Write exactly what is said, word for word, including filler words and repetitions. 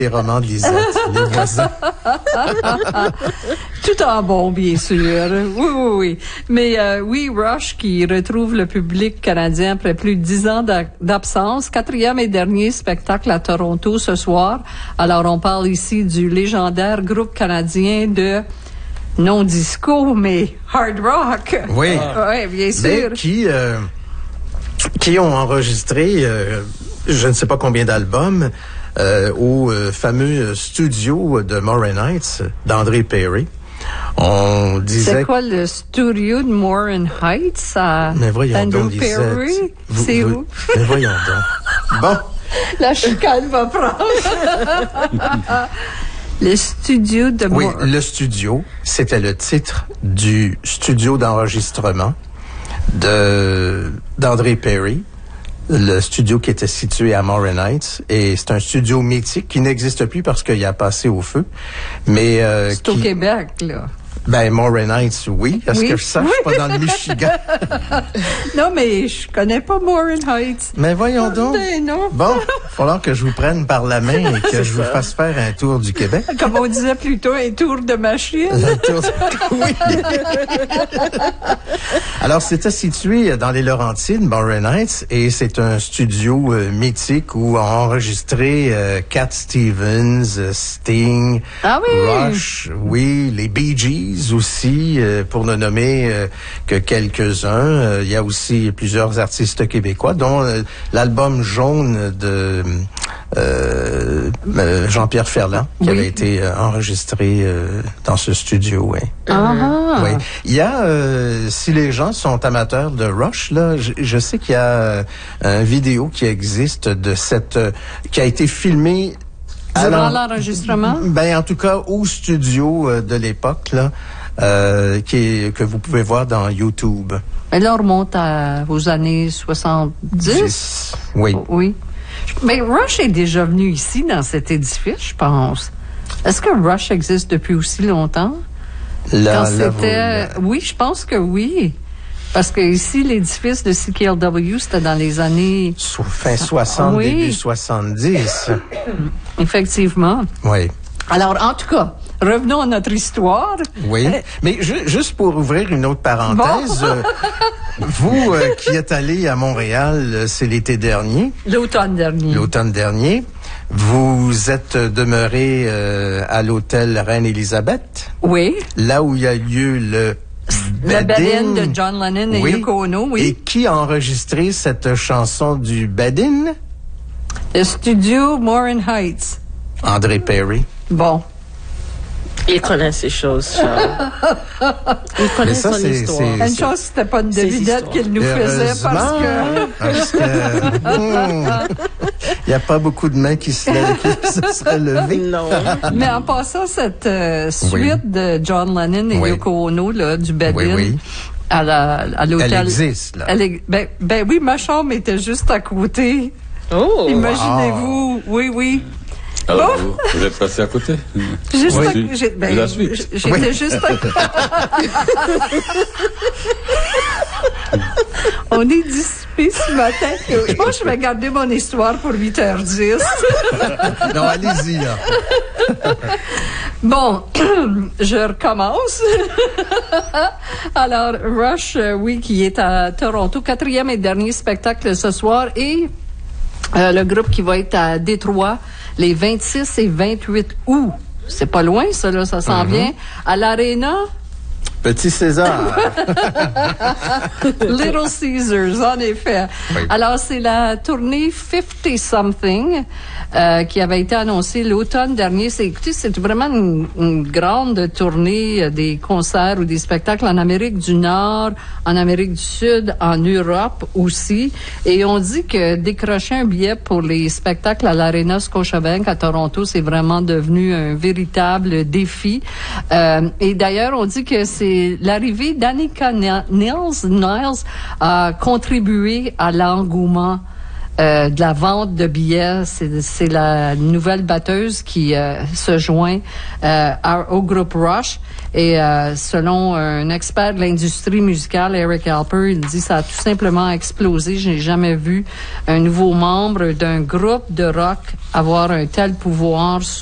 les romans de Lisette, les voisins. Tout en bon, bien sûr. Oui, oui, oui. Mais euh, oui, Rush qui retrouve le public canadien après plus de dix ans d'absence. Quatrième et dernier spectacle à Toronto ce soir. Alors, on parle ici du légendaire groupe canadien de non disco, mais hard rock. Oui. Ah. Oui, bien sûr. Mais qui, euh, qui ont enregistré, euh, je ne sais pas combien d'albums, Euh, au euh, fameux studio de Morin Heights d'André Perry. On disait... C'est quoi le studio de Morin Heights à mais voyons Andrew donc, Perry? Vous, C'est vous, où? Mais voyons donc. Bon. La chicane va prendre. Le studio de Oui, Morin. le studio, c'était le titre du studio d'enregistrement de d'André Perry. Le studio qui était situé à Morin Heights, et c'est un studio mythique qui n'existe plus parce qu'il a passé au feu. Mais euh, c'est qui... au Québec, là. Ben, Morin Heights, oui. Est-ce oui. que je sache oui. pas dans le Michigan? Non, mais je connais pas Morin Heights. Mais voyons donc. Ben non. Bon, il va falloir que je vous prenne par la main et que je vous fasse faire un tour du Québec. Comme on disait plutôt, un tour de machine. Un tour de... Oui. Alors, c'était situé dans les Laurentides, Morin Heights, et c'est un studio euh, mythique où on a enregistré euh, Cat Stevens, euh, Sting, ah oui. Rush, oui, les Bee Gees aussi, euh, pour ne nommer euh, que quelques-uns. Euh, il y a aussi plusieurs artistes québécois, dont euh, l'album Jaune de euh, euh, Jean-Pierre Ferland, qui oui. avait été euh, enregistré euh, dans ce studio. Oui. Ah. Oui. Il y a, euh, si les gens sont amateurs de Rush, là, je, je sais qu'il y a euh, une vidéo qui existe de cette, euh, qui a été filmée durant l'enregistrement? Ben, en tout cas, au studio euh, de l'époque, là, euh, qui est, que vous pouvez voir dans YouTube. Et là, on remonte à, aux années soixante-dix? dix. Oui. Oh, oui. Mais Rush est déjà venu ici, dans cet édifice, je pense. Est-ce que Rush existe depuis aussi longtemps? Là, Quand là, c'était... vous... Oui, je pense que oui. Parce que ici, l'édifice de C K L W, c'était dans les années... Fin soixante, oui. début soixante-dix. Effectivement. Oui. Alors, en tout cas, revenons à notre histoire. Oui, mais ju- juste pour ouvrir une autre parenthèse, bon. euh, vous euh, qui êtes allé à Montréal, euh, c'est l'été dernier. L'automne dernier. L'automne dernier. Vous êtes demeuré euh, à l'hôtel Reine-Élisabeth. Oui. Là où il y a lieu le... La Badin de John Lennon et oui. Yoko Ono, oui. Et qui a enregistré cette chanson du Badin? Le studio Morin Heights. André Perry. Bon. Il connaît ces choses, Charles. Il connaît ça, son c'est, histoire. c'est, Une chose, c'était pas une devinette qu'il nous faisait parce que... Parce que... hmm, il n'y a pas beaucoup de mains qui se, lèvent, qui se seraient levées. Non. Mais en passant cette euh, suite oui. de John Lennon et oui. Yoko Ono, là, du Badin, oui, oui. à, la, à l'hôtel... Elle existe, là. Elle est, ben, ben oui, ma chambre était juste à côté. Oh! Imaginez-vous, wow. oui, oui. Alors, bon. vous, vous êtes passé à côté? Juste oui. à, j'ai, ben, la suite. J'étais oui. juste à On est dissipés ce matin. Je pense que je vais garder mon histoire pour huit heures dix. Non, allez-y, là. Bon, je recommence. Alors, Rush, euh, oui, qui est à Toronto, quatrième et dernier spectacle ce soir, et euh, le groupe qui va être à Détroit les vingt-six et vingt-huit août. C'est pas loin, ça, là, ça s'en mm-hmm. vient. À l'Arena. Petit César. Little Caesars, en effet. Oui. Alors, c'est la tournée cinquante something euh, qui avait été annoncée l'automne dernier. C'est, écoutez, c'est vraiment une, une grande tournée des concerts ou des spectacles en Amérique du Nord, en Amérique du Sud, en Europe aussi. Et on dit que décrocher un billet pour les spectacles à l'Arena Scotiabank à Toronto, c'est vraiment devenu un véritable défi. Euh, et d'ailleurs, on dit que c'est l'arrivée d'Annika Niles, Niles a contribué à l'engouement euh, de la vente de billets. C'est, c'est la nouvelle batteuse qui euh, se joint euh, à, au groupe Rush. Et euh, selon un expert de l'industrie musicale, Eric Alper, il dit ça a tout simplement explosé. Je n'ai jamais vu un nouveau membre d'un groupe de rock avoir un tel pouvoir